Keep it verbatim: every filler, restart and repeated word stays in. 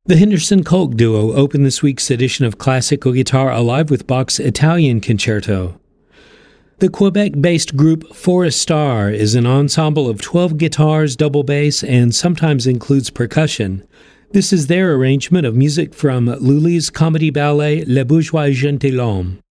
The Henderson Kolk Duo opened this week's edition of Classical Guitar Alive with Bach's Italian Concerto. The Quebec-based group Forest Star is an ensemble of twelve guitars, double bass, and sometimes includes percussion. This is their arrangement of music from Lully's comedy ballet Le Bourgeois Gentilhomme.